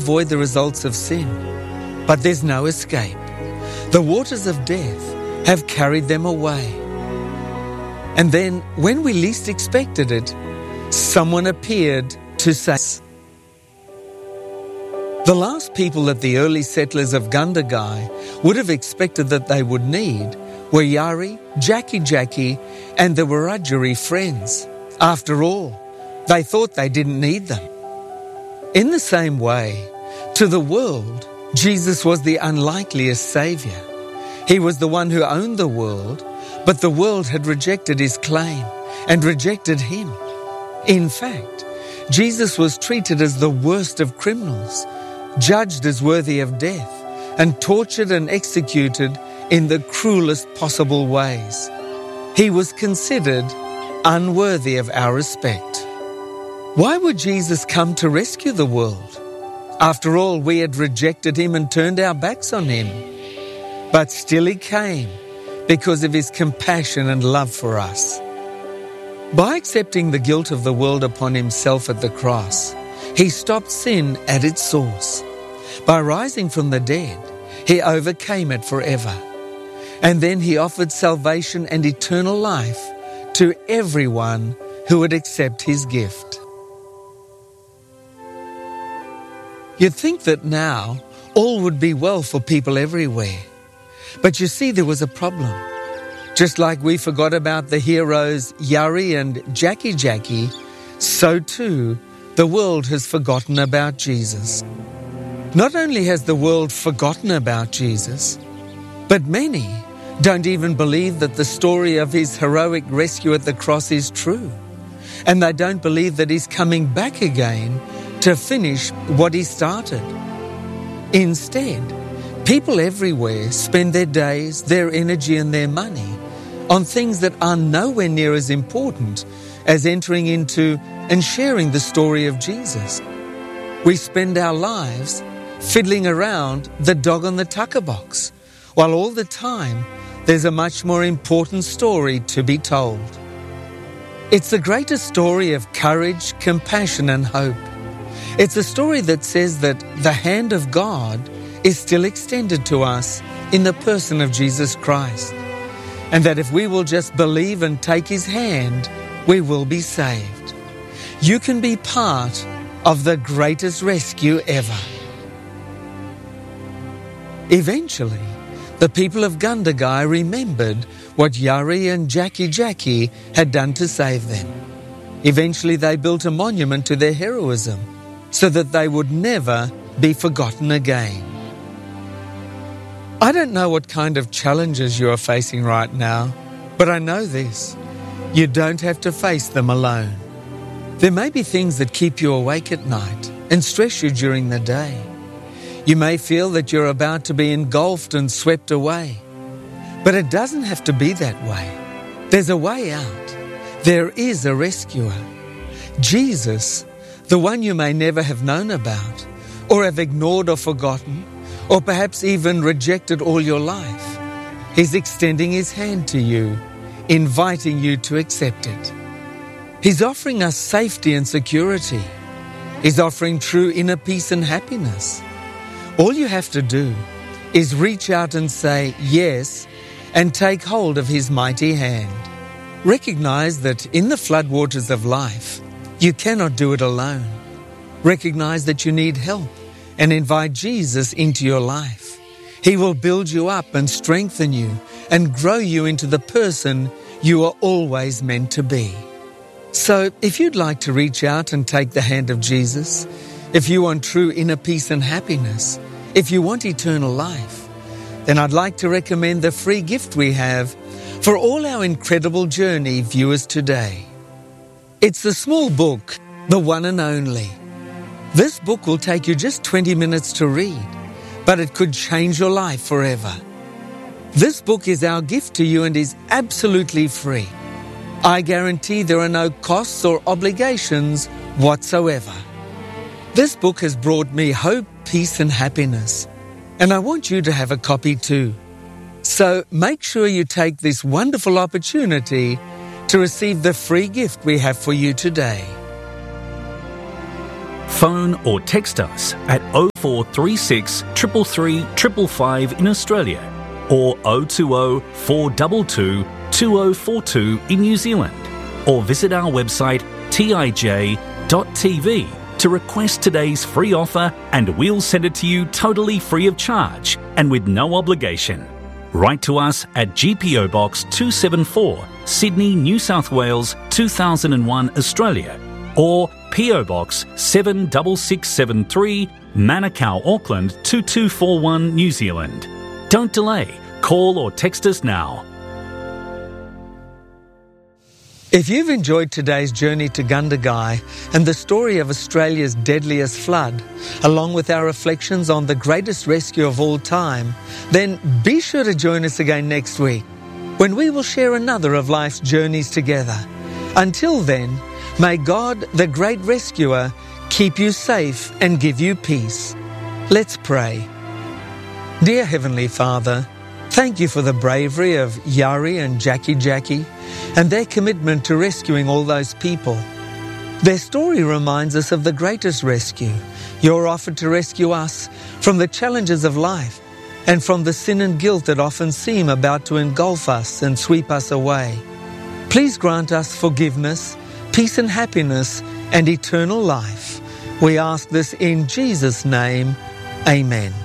avoid the results of sin, but there's no escape. The waters of death have carried them away. And then, when we least expected it, someone appeared to save. The last people that the early settlers of Gundagai would have expected that they would need were Yari, Jackie, and the Wiradjuri friends. After all, they thought they didn't need them. In the same way, to the world, Jesus was the unlikeliest saviour. He was the one who owned the world, but the world had rejected his claim and rejected him. In fact, Jesus was treated as the worst of criminals, judged as worthy of death, and tortured and executed in the cruelest possible ways. He was considered unworthy of our respect. Why would Jesus come to rescue the world? After all, we had rejected him and turned our backs on him. But still he came because of his compassion and love for us. By accepting the guilt of the world upon himself at the cross, he stopped sin at its source. By rising from the dead, he overcame it forever. And then he offered salvation and eternal life to everyone who would accept his gift. You'd think that now all would be well for people everywhere. But you see, there was a problem. Just like we forgot about the heroes Yari and Jackie, so too the world has forgotten about Jesus. Not only has the world forgotten about Jesus, but many don't even believe that the story of his heroic rescue at the cross is true. And they don't believe that he's coming back again to finish what he started. Instead, people everywhere spend their days, their energy and their money on things that are nowhere near as important as entering into and sharing the story of Jesus. We spend our lives fiddling around the dog on the tucker box, while all the time there's a much more important story to be told. It's the greatest story of courage, compassion and hope. It's a story that says that the hand of God is still extended to us in the person of Jesus Christ, and that if we will just believe and take his hand, we will be saved. You can be part of the greatest rescue ever. Eventually, the people of Gundagai remembered what Yari and Jackie had done to save them. Eventually, they built a monument to their heroism so that they would never be forgotten again. I don't know what kind of challenges you are facing right now, but I know this: you don't have to face them alone. There may be things that keep you awake at night and stress you during the day. You may feel that you're about to be engulfed and swept away, but it doesn't have to be that way. There's a way out. There is a rescuer. Jesus, the one you may never have known about, or have ignored or forgotten, or perhaps even rejected all your life. He's extending his hand to you, inviting you to accept it. He's offering us safety and security. He's offering true inner peace and happiness. All you have to do is reach out and say yes and take hold of his mighty hand. Recognize that in the floodwaters of life, you cannot do it alone. Recognize that you need help and invite Jesus into your life. He will build you up and strengthen you and grow you into the person you are always meant to be. So if you'd like to reach out and take the hand of Jesus, if you want true inner peace and happiness, if you want eternal life, then I'd like to recommend the free gift we have for all our Incredible Journey viewers today. It's the small book, The One and Only. This book will take you just 20 minutes to read, but it could change your life forever. This book is our gift to you and is absolutely free. I guarantee there are no costs or obligations whatsoever. This book has brought me hope, peace and happiness, and I want you to have a copy too. So make sure you take this wonderful opportunity to receive the free gift we have for you today. Phone or text us at 0436 333 555 in Australia or 020 422 2042 in New Zealand, or visit our website tij.tv to request today's free offer, and we'll send it to you totally free of charge and with no obligation. Write to us at GPO Box 274, Sydney, New South Wales 2001, Australia, or PO Box 76673, Manukau, Auckland 2241, New Zealand. Don't delay. Call or text us now. If you've enjoyed today's journey to Gundagai and the story of Australia's deadliest flood, along with our reflections on the greatest rescue of all time, then be sure to join us again next week, when we will share another of life's journeys together. Until then, may God, the great rescuer, keep you safe and give you peace. Let's pray. Dear Heavenly Father, thank you for the bravery of Yari and Jackie and their commitment to rescuing all those people. Their story reminds us of the greatest rescue, your offer to rescue us from the challenges of life and from the sin and guilt that often seem about to engulf us and sweep us away. Please grant us forgiveness, peace and happiness, and eternal life. We ask this in Jesus' name. Amen.